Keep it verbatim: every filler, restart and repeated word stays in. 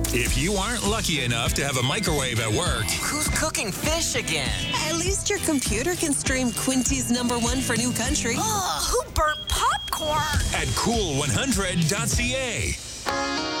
If you aren't lucky enough to have a microwave at work, Who's cooking fish again? At least your computer can stream Quincy's number one for new country. Ugh, who burnt popcorn? at cool one hundred dot c a.